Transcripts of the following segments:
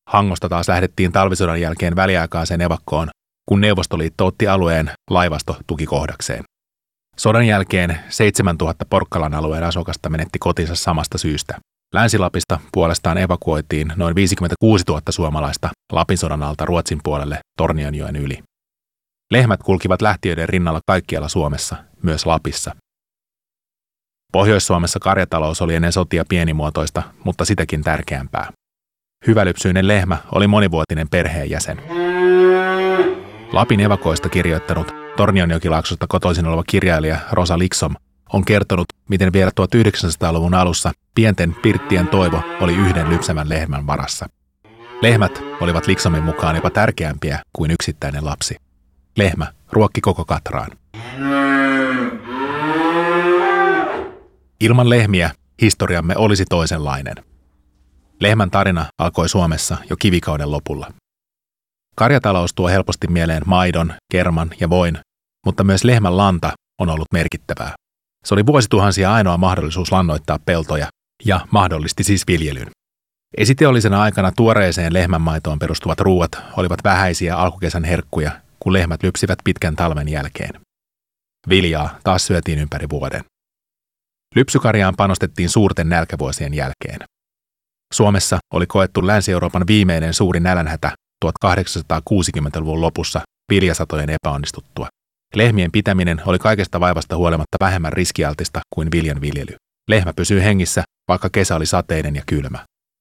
Hangosta taas lähdettiin talvisodan jälkeen väliaikaiseen evakkoon, kun Neuvostoliitto otti alueen laivasto tukikohdakseen. Sodan jälkeen 7000 Porkkalan alueen asukasta menetti kotinsa samasta syystä. Länsi-Lapista puolestaan evakuoitiin noin 56 000 suomalaista Lapin sodan alta Ruotsin puolelle Tornionjoen yli. Lehmät kulkivat lähtiöiden rinnalla kaikkialla Suomessa, myös Lapissa. Pohjois-Suomessa karjatalous oli ennen sotia pienimuotoista, mutta sitäkin tärkeämpää. Hyvälypsyinen lehmä oli monivuotinen perheenjäsen. Lapin evakoista kirjoittanut Tornionjokilaaksosta kotoisin oleva kirjailija Rosa Liksom on kertonut, miten vielä 1900-luvun alussa pienten pirttien toivo oli yhden lypsävän lehmän varassa. Lehmät olivat Liksomin mukaan jopa tärkeämpiä kuin yksittäinen lapsi. Lehmä ruokki koko katraan. Ilman lehmiä historiamme olisi toisenlainen. Lehmän tarina alkoi Suomessa jo kivikauden lopulla. Karjatalous tuo helposti mieleen maidon, kerman ja voin, mutta myös lehmän lanta on ollut merkittävää. Se oli vuosituhansia ainoa mahdollisuus lannoittaa peltoja ja mahdollisti siis viljelyn. Esiteollisena aikana tuoreeseen lehmänmaitoon perustuvat ruuat olivat vähäisiä alkukesän herkkuja, kun lehmät lypsivät pitkän talven jälkeen. Viljaa taas syötiin ympäri vuoden. Lypsykarjaan panostettiin suurten nälkävuosien jälkeen. Suomessa oli koettu Länsi-Euroopan viimeinen suuri nälänhätä 1860-luvun lopussa viljasatojen epäonnistuttua. Lehmien pitäminen oli kaikesta vaivasta huolimatta vähemmän riskialtista kuin viljan viljely. Lehmä pysyi hengissä, vaikka kesä oli sateinen ja kylmä.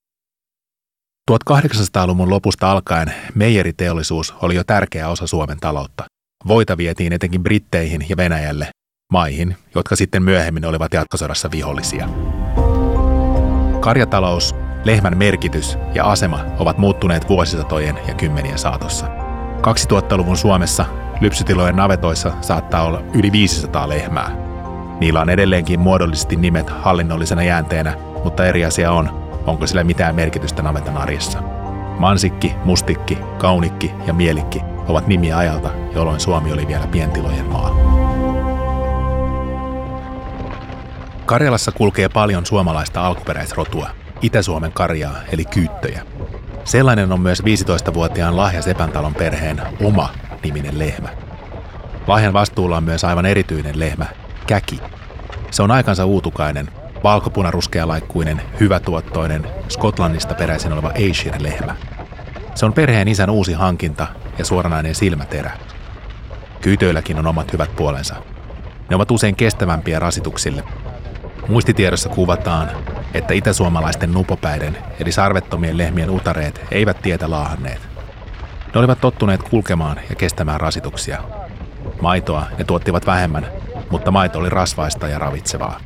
1800-luvun lopusta alkaen meijeriteollisuus oli jo tärkeä osa Suomen taloutta. Voita vietiin etenkin Britteihin ja Venäjälle, maihin, jotka sitten myöhemmin olivat jatkosodassa vihollisia. Karjatalous, lehmän merkitys ja asema ovat muuttuneet vuosisatojen ja kymmenien saatossa. 2000-luvun Suomessa lypsytilojen navetoissa saattaa olla yli 500 lehmää. Niillä on edelleenkin muodollisesti nimet hallinnollisena jäänteenä, mutta eri asia on, onko sillä mitään merkitystä navetan arjessa. Mansikki, mustikki, kaunikki ja mielikki ovat nimiä ajalta, jolloin Suomi oli vielä pientilojen maa. Karjalassa kulkee paljon suomalaista alkuperäisrotua, Itä-Suomen karjaa eli kyyttöjä. Sellainen on myös 15-vuotiaan Lahja Sepäntalon perheen oma-niminen lehmä. Lahjan vastuulla on myös aivan erityinen lehmä, Käki. Se on aikansa uutukainen, valkopunaruskealaikkuinen, hyvätuottoinen, Skotlannista peräisin oleva Ayrshire-lehmä. Se on perheen isän uusi hankinta ja suoranainen silmäterä. Kyytöilläkin on omat hyvät puolensa. Ne ovat usein kestävämpiä rasituksille. Muistitiedossa kuvataan, että itäsuomalaisten nupopäiden eli sarvettomien lehmien utareet eivät tietä laahanneet. Ne olivat tottuneet kulkemaan ja kestämään rasituksia. Maitoa ne tuottivat vähemmän, mutta maito oli rasvaista ja ravitsevaa.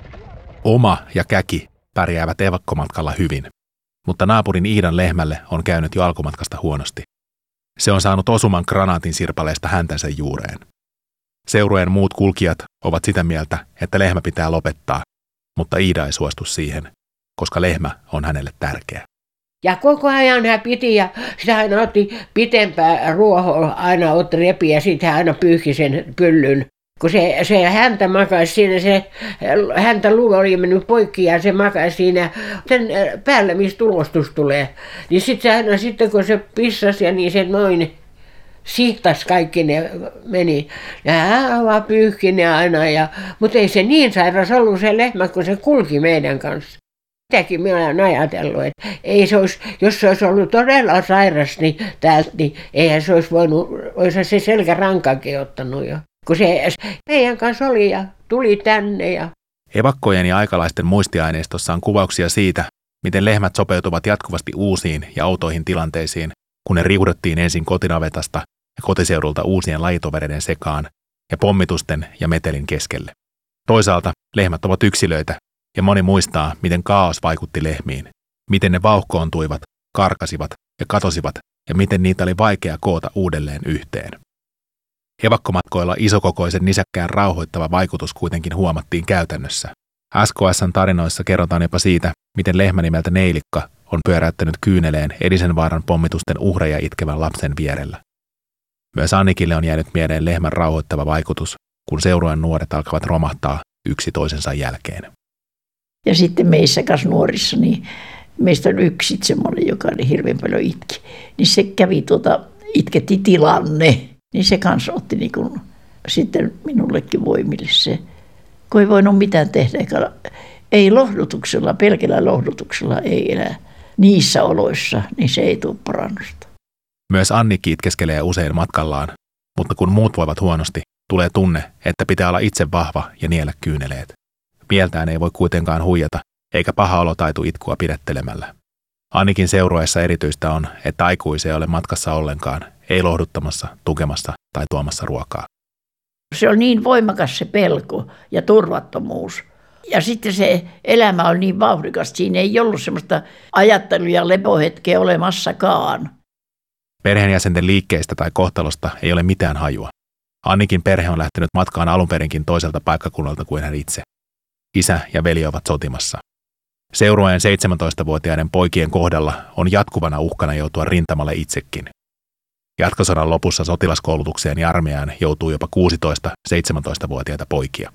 Oma ja Käki pärjäävät evakkomatkalla hyvin, mutta naapurin Iidan lehmälle on käynyt jo alkumatkasta huonosti. Se on saanut osuman granaatin sirpaleesta häntänsä juureen. Seurueen muut kulkijat ovat sitä mieltä, että lehmä pitää lopettaa, mutta Iida ei suostu siihen, koska lehmä on hänelle tärkeä. Ja koko ajan hän piti ja sitä aina otti pitempää ruohoa, aina otti repiä ja sitten hän aina pyyhki sen pyllyn. Kun se häntä makasi siinä, se häntä luu oli mennyt poikki ja se makasi siinä sen päällä, missä tulostus tulee. Niin sitten kun se pissasi ja niin se noin sihtas kaikki ne meni. Ja hän vaan pyyhki ne aina. Mutta ei se niin sairas ollut se lehmä, kun se kulki meidän kanssa. Sitäkin minä olen ajatellut, että ei se olisi, jos se olisi ollut todella sairas niin täältä, niin eihän se olisi voinut, olisi se selkärankakin ottanut jo. Kun se meidän kanssa oli ja tuli tänne. Evakkojen ja aikalaisten muistiaineistossa on kuvauksia siitä, miten lehmät sopeutuvat jatkuvasti uusiin ja outoihin tilanteisiin, kun ne riudettiin ensin kotinavetasta ja kotiseudulta uusien lajitovereiden sekaan ja pommitusten ja metelin keskelle. Toisaalta lehmät ovat yksilöitä ja moni muistaa, miten kaos vaikutti lehmiin, miten ne vauhkoontuivat, karkasivat ja katosivat ja miten niitä oli vaikea koota uudelleen yhteen. Evakkomatkoilla isokokoisen nisäkkään rauhoittava vaikutus kuitenkin huomattiin käytännössä. SKS:n tarinoissa kerrotaan jopa siitä, miten lehmä nimeltä Neilikka on pyöräyttänyt kyyneleen Edisenvaaran pommitusten uhreja itkevän lapsen vierellä. Myös Annikille on jäänyt mieleen lehmän rauhoittava vaikutus, kun seurueen nuoret alkavat romahtaa yksi toisensa jälkeen. Ja sitten meissä kanssa nuorissa, niin Meistä on yksi semmoinen, joka niin hirveän paljon itki. Niin se kävi itketti tilanne. Niin se kanssa otti niin kuin sitten minullekin voimille se. Kun ei voinut mitään tehdä. Ei lohdutuksella, pelkällä lohdutuksella ei elä niissä oloissa, niin se ei tule parannusta. Myös Annikki itkeskelee usein matkallaan, mutta kun muut voivat huonosti, tulee tunne, että pitää olla itse vahva ja niellä kyyneleet. Mieltään ei voi kuitenkaan huijata, eikä paha olo taitu itkua pidettelemällä. Annikin seurueessa erityistä on, että aikuisia ei ole matkassa ollenkaan, ei lohduttamassa, tukemassa tai tuomassa ruokaa. Se on niin voimakas se pelko ja turvattomuus. Ja sitten se elämä on niin vauhdikas, siinä ei ollut semmoista ajattelu- ja lepohetkeä olemassakaan. Perheenjäsenten liikkeistä tai kohtalosta ei ole mitään hajua. Annikin perhe on lähtenyt matkaan alunperinkin toiselta paikkakunnalta kuin hän itse. Isä ja veli ovat sotimassa. Seurueen 17-vuotiaiden poikien kohdalla on jatkuvana uhkana joutua rintamalle itsekin. Jatkosodan lopussa sotilaskoulutukseen ja armeijaan joutuu jopa 16-17-vuotiaita poikia.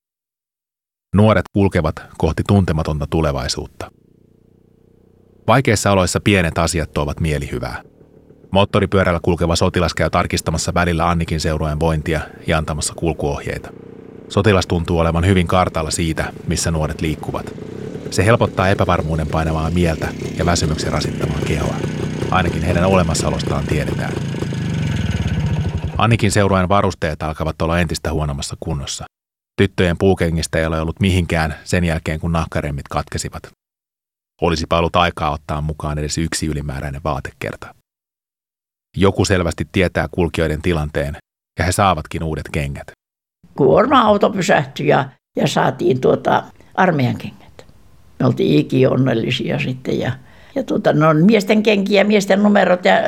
Nuoret kulkevat kohti tuntematonta tulevaisuutta. Vaikeissa oloissa pienet asiat tuovat mielihyvää. Moottoripyörällä kulkeva sotilas käy tarkistamassa välillä Annikin seurueen vointia ja antamassa kulkuohjeita. Sotilas tuntuu olevan hyvin kartalla siitä, missä nuoret liikkuvat. Se helpottaa epävarmuuden painavaa mieltä ja väsymyksen rasittamaa kehoa. Ainakin heidän olemassaolostaan tiedetään. Annikin seurueen varusteet alkavat olla entistä huonommassa kunnossa. Tyttöjen puukengistä ei ole ollut mihinkään sen jälkeen, kun nahkaremmit katkesivat. Olisipa ollut aikaa ottaa mukaan edes yksi ylimääräinen vaatekerta. Joku selvästi tietää kulkijoiden tilanteen, ja he saavatkin uudet kengät. Kuorma-auto pysähtyi ja saatiin armeijan kengät. Me oltiin ikionnellisia sitten ja ne on miesten kenkiä, miesten numerot ja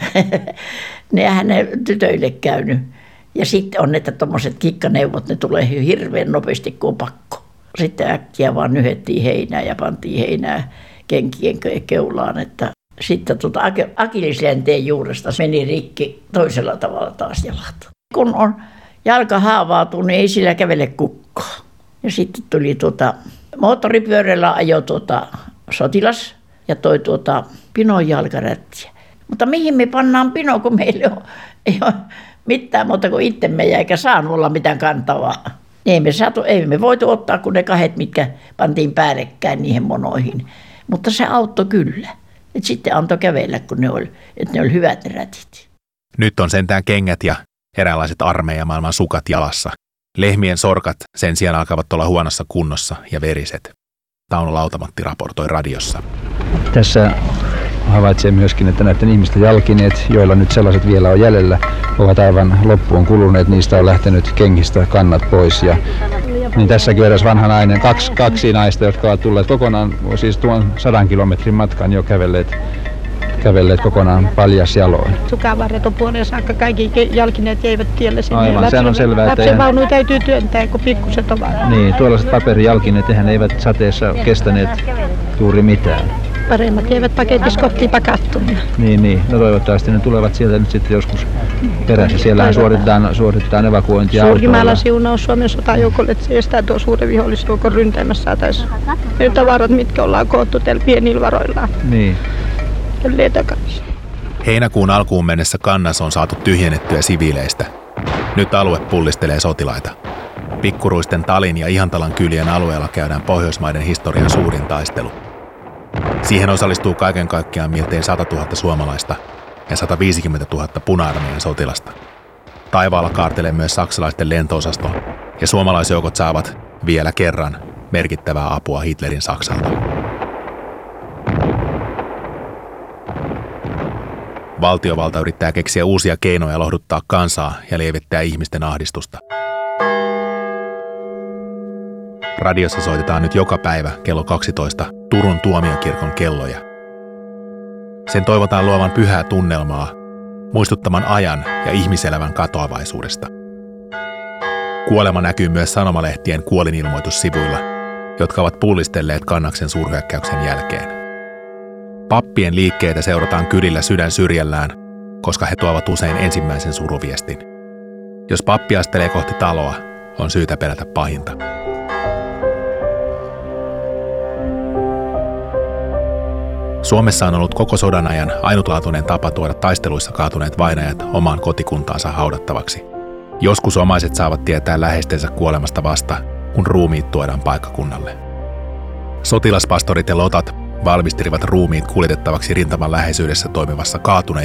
nehän ne tytöille käynyt. Ja sitten on, että tuommoiset kikkaneuvot, ne tulee hirveän nopeasti kuin pakko. Sitten äkkiä vaan nyhettiin heinää ja pantiin heinää kenkien keulaan, että sitten akillislänteen juuresta meni rikki toisella tavalla taas jalat. Kun on jalka haavautunut, niin ei sillä kävele kukkaa. Ja sitten tuli moottoripyörällä ajo sotilas ja toi pinon jalkarättiä. Mutta mihin me pannaan pino, kun meillä ei ole mitään muuta kuin itsemme eikä saanut olla mitään kantavaa. Ei me voitu ottaa kuin ne kahdet, mitkä pantiin päällekkäin niihin monoihin. Mutta se auttoi kyllä. Et sitten antoi kävellä, kun ne oli hyvät ne rätit. Nyt on sentään kengät ja eräänlaiset armeijamaailman sukat jalassa. Lehmien sorkat sen sijaan alkavat olla huonossa kunnossa ja veriset. Tauno Lautamatti raportoi radiossa. Tässä havaitsee myöskin, että näiden ihmisten jalkineet, joilla nyt sellaiset vielä on jäljellä, ovat aivan loppuun kuluneet. Niistä on lähtenyt kengistä kannat pois. Niin tässäkin eräs vanha nainen, kaksi naista, jotka ovat tulleet kokonaan, siis tuon 100 kilometrin matkan jo kävelleet kokonaan paljasjaloin. Sukavarret on puoleen saakka, kaikki jalkineet jäivät tielle sinne. Aivan, sehän on selvää, että lapsenvaunuja täytyy työntää, kun pikkuset ovat. Niin, tuollaiset paperijalkineet, he eivät sateessa kestäneet juuri mitään. Paremmat jäivät paketissa kotiin pakattumaan. Niin. No toivottavasti ne tulevat sieltä nyt sitten joskus perässä. Siellähän suoritetaan evakuointia autoilla. Suurimmällä siunaus Suomen sotajoukolle, että se estää tuo suuren vihollisjoukon ryntäimässä saataisiin ne tavarat, mitkä ollaan koottu tällä pienillä varoillaan. Niin. Heinäkuun alkuun mennessä Kannas on saatu tyhjennettyä siviileistä. Nyt alue pullistelee sotilaita. Pikkuruisten Talin ja Ihantalan kylien alueella käydään Pohjoismaiden historian suurin taistelu. Siihen osallistuu kaiken kaikkiaan miltei 100 000 suomalaista ja 150 000 puna-armeijan sotilasta. Taivaalla kaartelee myös saksalaisten lento-osasto ja suomalaisjoukot saavat vielä kerran merkittävää apua Hitlerin Saksalta. Valtiovalta yrittää keksiä uusia keinoja lohduttaa kansaa ja lievittää ihmisten ahdistusta. Radiossa soitetaan nyt joka päivä kello 12 Turun tuomiokirkon kelloja. Sen toivotaan luovan pyhää tunnelmaa, muistuttaman ajan ja ihmiselämän katoavaisuudesta. Kuolema näkyy myös sanomalehtien kuolinilmoitussivuilla, jotka ovat pullistelleet Kannaksen suurhyökkäyksen jälkeen. Pappien liikkeitä seurataan kylillä sydän syrjällään, koska he tuovat usein ensimmäisen suruviestin. Jos pappi astelee kohti taloa, on syytä pelätä pahinta. Suomessa on ollut koko sodan ajan ainutlaatuinen tapa tuoda taisteluissa kaatuneet vainajat omaan kotikuntaansa haudattavaksi. Joskus omaiset saavat tietää läheistensä kuolemasta vasta, kun ruumiit tuodaan paikkakunnalle. Sotilaspastorit ja lotat valmistelivat ruumiit kuljetettavaksi rintaman läheisyydessä toimivassa kaatuneiden